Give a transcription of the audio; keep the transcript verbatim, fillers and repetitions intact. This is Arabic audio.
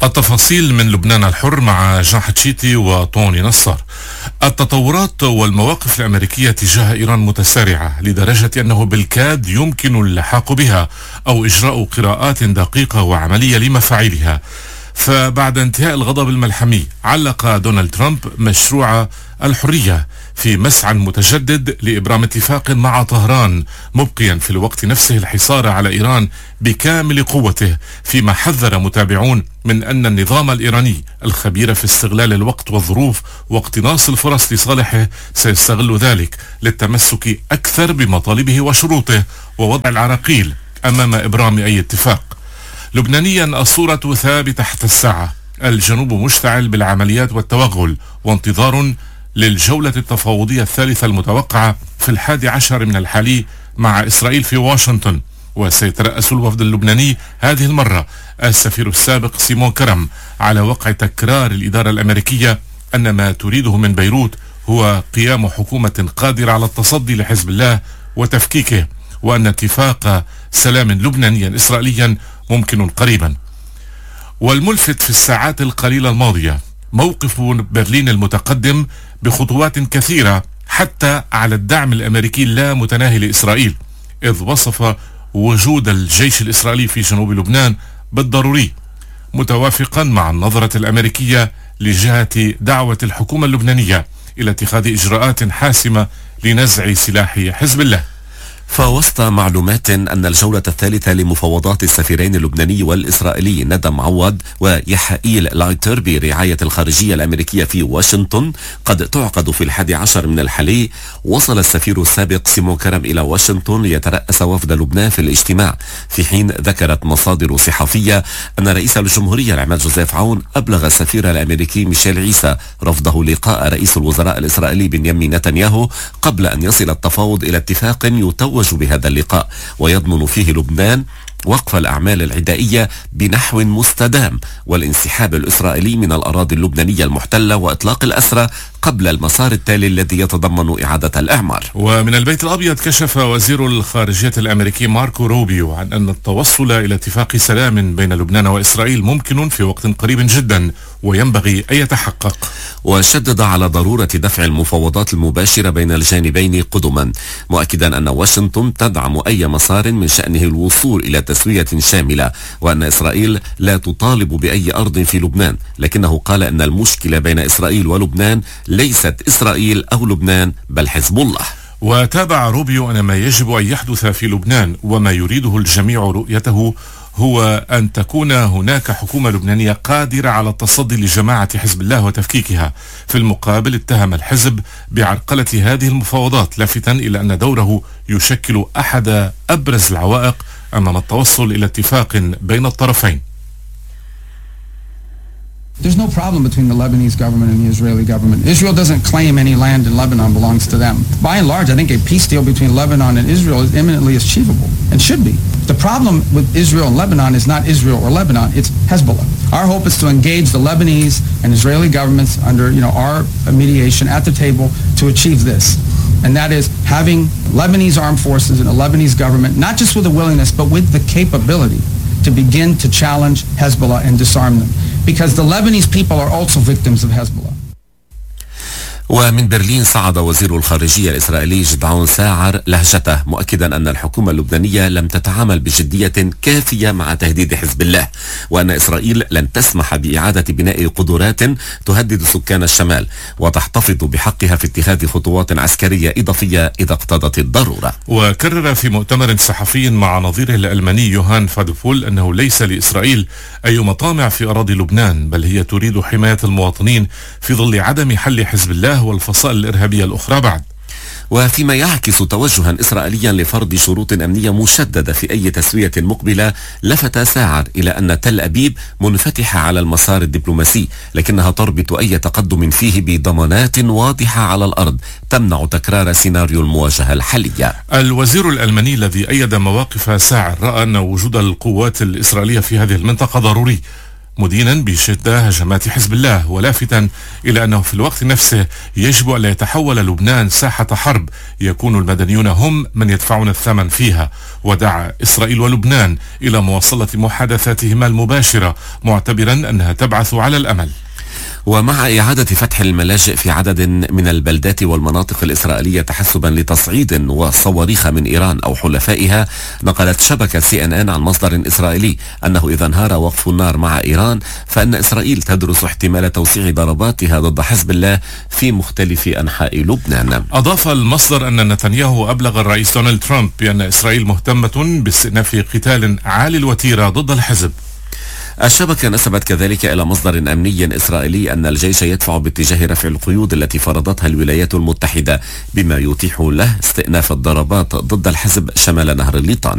التفاصيل من لبنان الحر مع جان حتشيتي وطوني نصار. التطورات والمواقف الأمريكية تجاه إيران متسارعة لدرجة أنه بالكاد يمكن اللحاق بها أو إجراء قراءات دقيقة وعملية لمفاعلها. فبعد انتهاء الغضب الملحمي علق دونالد ترامب مشروع الحرية في مسعى متجدد لإبرام اتفاق مع طهران، مبقيا في الوقت نفسه الحصار على إيران بكامل قوته، فيما حذر متابعون من أن النظام الإيراني الخبير في استغلال الوقت والظروف واقتناص الفرص لصالحه سيستغل ذلك للتمسك أكثر بمطالبه وشروطه ووضع العراقيل أمام إبرام أي اتفاق. لبنانيا الصورة ثابتة حتى الساعة، الجنوب مشتعل بالعمليات والتوغل وانتظار للجولة التفاوضية الثالثة المتوقعة في الحادي عشر من الحالي مع إسرائيل في واشنطن. وسيترأس الوفد اللبناني هذه المرة السفير السابق سيمون كرم، على وقع تكرار الإدارة الأمريكية أن ما تريده من بيروت هو قيام حكومة قادرة على التصدي لحزب الله وتفكيكه، وأن اتفاق سلام لبنانيا إسرائيليا ممكن قريبا. والملفت في الساعات القليلة الماضية موقف برلين المتقدم بخطوات كثيرة حتى على الدعم الأمريكي اللا متناهي لإسرائيل، إذ وصف وجود الجيش الإسرائيلي في جنوب لبنان بالضروري، متوافقا مع النظرة الأمريكية لجهة دعوة الحكومة اللبنانية إلى اتخاذ إجراءات حاسمة لنزع سلاح حزب الله. فوسط معلومات أن الجولة الثالثة لمفاوضات السفيرين اللبناني والإسرائيلي ندم عوض ويحائيل لايتر برعاية الخارجية الأمريكية في واشنطن قد تعقد في الحادي عشر من الحالي، وصل السفير السابق سيمون كرم إلى واشنطن ليترأس وفد لبنان في الاجتماع، في حين ذكرت مصادر صحفية أن رئيس الجمهورية العماد جوزيف عون أبلغ السفير الأمريكي ميشيل عيسى رفضه لقاء رئيس الوزراء الإسرائيلي بنيامين نتنياهو قبل أن يصل التفاوض إلى اتفاق يتوج بهذا اللقاء ويضمن فيه لبنان وقف الأعمال العدائية بنحو مستدام والانسحاب الإسرائيلي من الأراضي اللبنانية المحتلة وإطلاق الأسرى قبل المسار التالي الذي يتضمن إعادة الإعمار. ومن البيت الأبيض كشف وزير الخارجية الأمريكي ماركو روبيو عن أن التوصل إلى اتفاق سلام بين لبنان وإسرائيل ممكن في وقت قريب جدا وينبغي أن يتحقق. وشدد على ضرورة دفع المفاوضات المباشرة بين الجانبين قدما، مؤكدا أن واشنطن تدعم أي مسار من شأنه الوصول إلى تسوية شاملة، وأن إسرائيل لا تطالب بأي أرض في لبنان، لكنه قال أن المشكلة بين إسرائيل ولبنان ليست إسرائيل أو لبنان بل حزب الله. وتابع روبيو أن ما يجب أن يحدث في لبنان وما يريده الجميع رؤيته هو أن تكون هناك حكومة لبنانية قادرة على التصدي لجماعة حزب الله وتفكيكها. في المقابل اتهم الحزب بعرقلة هذه المفاوضات، لافتا إلى أن دوره يشكل أحد أبرز العوائق أمام التوصل إلى اتفاق بين الطرفين. There's no problem between the Lebanese government and the Israeli government. Israel doesn't claim any land in Lebanon belongs to them. By and large, I think a peace deal between Lebanon and Israel is imminently achievable and should be. The problem with Israel and Lebanon is not Israel or Lebanon, it's Hezbollah. Our hope is to engage the Lebanese and Israeli governments under, you know, our mediation at the table to achieve this. And that is having Lebanese armed forces and a Lebanese government, not just with the willingness, but with the capability to begin to challenge Hezbollah and disarm them. Because the Lebanese people are also victims of Hezbollah. ومن برلين صعد وزير الخارجية الإسرائيلي جدعون ساعر لهجته، مؤكدا أن الحكومة اللبنانية لم تتعامل بجدية كافية مع تهديد حزب الله، وأن إسرائيل لن تسمح بإعادة بناء قدرات تهدد سكان الشمال، وتحتفظ بحقها في اتخاذ خطوات عسكرية إضافية إذا اقتضت الضرورة. وكرر في مؤتمر صحفي مع نظيره الألماني يوهان فادوفول أنه ليس لإسرائيل أي مطامع في أراضي لبنان، بل هي تريد حماية المواطنين في ظل عدم حل حزب الله والفصائل الإرهابية الأخرى بعد. وفيما يعكس توجها إسرائيليا لفرض شروط أمنية مشددة في أي تسوية مقبلة، لفت ساعر إلى أن تل أبيب منفتحة على المسار الدبلوماسي، لكنها تربط أي تقدم فيه بضمانات واضحة على الأرض تمنع تكرار سيناريو المواجهة الحالية. الوزير الألماني الذي أيد مواقف ساعر رأى أن وجود القوات الإسرائيلية في هذه المنطقة ضروري، مدينا بشدة هجمات حزب الله، ولافتا إلى أنه في الوقت نفسه يجب أن لا يتحول لبنان ساحة حرب يكون المدنيون هم من يدفعون الثمن فيها. ودعا إسرائيل ولبنان إلى مواصلة محادثاتهما المباشرة، معتبرا أنها تبعث على الأمل. ومع إعادة فتح الملاجئ في عدد من البلدات والمناطق الإسرائيلية تحسبا لتصعيد وصواريخ من إيران أو حلفائها، نقلت شبكة سي إن إن عن مصدر إسرائيلي أنه إذا انهار وقف النار مع إيران فإن إسرائيل تدرس احتمال توسيع ضرباتها ضد حزب الله في مختلف أنحاء لبنان. أضاف المصدر أن نتنياهو أبلغ الرئيس دونالد ترامب بأن إسرائيل مهتمة باستئناف قتال عالي الوتيرة ضد الحزب. الشبكة نسبت كذلك إلى مصدر أمني إسرائيلي أن الجيش يدفع باتجاه رفع القيود التي فرضتها الولايات المتحدة، بما يتيح له استئناف الضربات ضد الحزب شمال نهر الليطان.